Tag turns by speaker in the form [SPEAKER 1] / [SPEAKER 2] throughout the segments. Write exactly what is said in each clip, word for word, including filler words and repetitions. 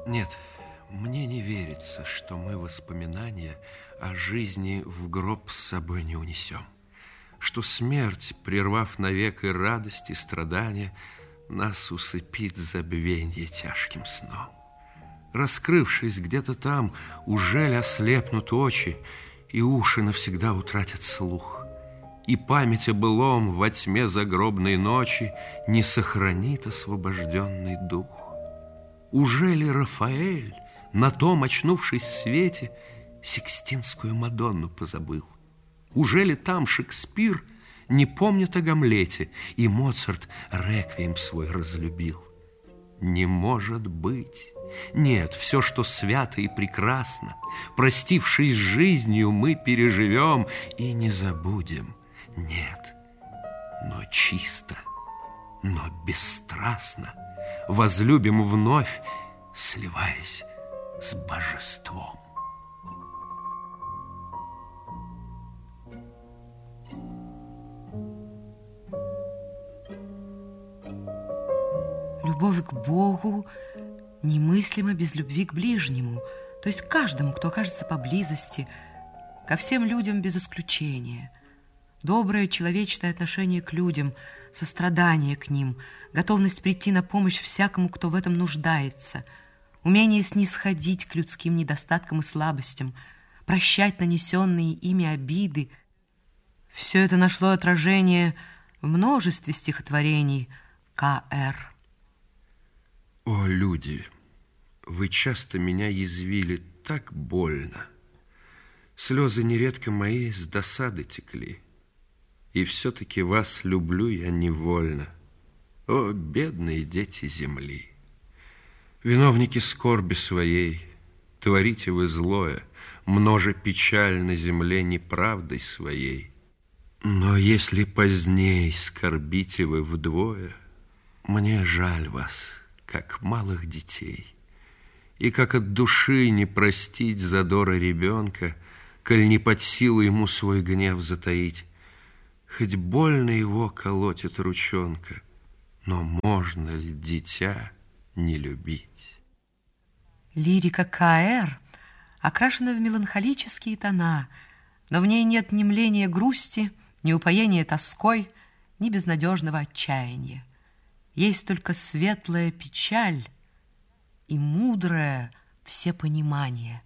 [SPEAKER 1] Нет, мне не верится, что мы воспоминания о жизни в гроб с собой не унесем, что смерть, прервав навек и радость, и страдания, нас усыпит забвенье тяжким сном. Раскрывшись где-то там, ужель ослепнут очи, и уши навсегда утратят слух, и память о былом во тьме загробной ночи не сохранит освобожденный дух. Ужели Рафаэль, на том очнувшись свете, Сикстинскую Мадонну позабыл? Ужели там Шекспир не помнит о Гамлете, и Моцарт реквием свой разлюбил? Не может быть! Нет, все, что свято и прекрасно, простившись с жизнью, мы переживем и не забудем. Нет, но чисто, но бесстрастно возлюбим вновь, сливаясь с божеством.
[SPEAKER 2] Любовь к Богу немыслима без любви к ближнему, то есть к каждому, кто окажется поблизости, ко всем людям без исключения. Доброе человечное отношение к людям, сострадание к ним, готовность прийти на помощь всякому, кто в этом нуждается, умение снисходить к людским недостаткам и слабостям, прощать нанесенные ими обиды. Все это нашло отражение в множестве стихотворений К Р
[SPEAKER 1] О, люди, вы часто меня язвили так больно. Слезы нередко мои с досады текли, и все-таки вас люблю я невольно. О, бедные дети земли! Виновники скорби своей, творите вы злое, множе печаль на земле неправдой своей. Но если поздней скорбите вы вдвое, мне жаль вас, как малых детей. И как от души не простить задора ребенка, коль не под силу ему свой гнев затаить. Хоть больно его колотит ручонка, но можно ли дитя не любить?
[SPEAKER 2] Лирика К Р окрашена в меланхолические тона, но в ней нет ни мления грусти, ни упоения тоской, ни безнадежного отчаяния. Есть только светлая печаль и мудрое всепонимание.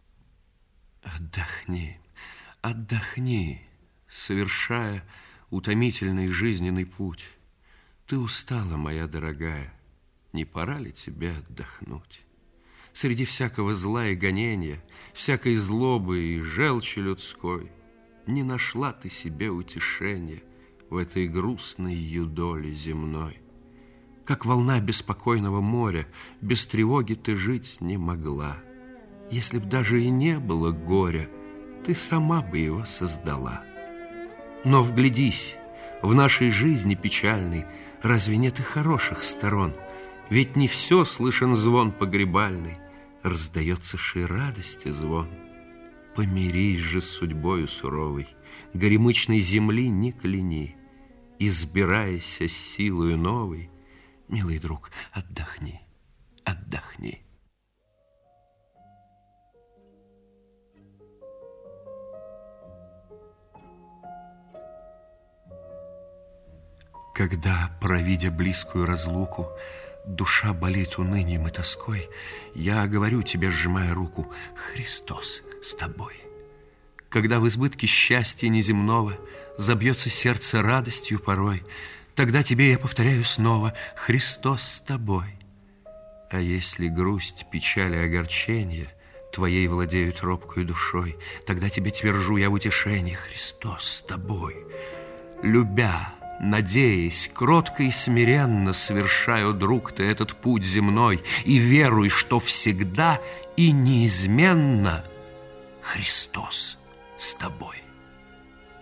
[SPEAKER 1] Отдохни, отдохни, совершая утомительный жизненный путь. Ты устала, моя дорогая, не пора ли тебе отдохнуть? Среди всякого зла и гонения, всякой злобы и желчи людской, не нашла ты себе утешения в этой грустной юдоле земной. Как волна беспокойного моря, без тревоги ты жить не могла. Если б даже и не было горя, ты сама бы его создала. Но вглядись, в нашей жизни печальной разве нет и хороших сторон? Ведь не все слышен звон погребальный, раздается ж и радости звон. Помирись же с судьбою суровой, горемычной земли не кляни, избирайся силою новой. Милый друг, отдохни, отдохни. Когда, провидя близкую разлуку, душа болит унынием и тоской, я говорю тебе, сжимая руку: Христос с тобой. Когда в избытке счастья неземного забьется сердце радостью порой, тогда тебе я повторяю снова: Христос с тобой. А если грусть, печаль и огорчение твоей владеют робкою душой, тогда тебе твержу я в утешении: Христос с тобой. Любя, надеясь, кротко и смиренно совершаю, друг ты, этот путь земной, и веруй, что всегда и неизменно Христос с тобой.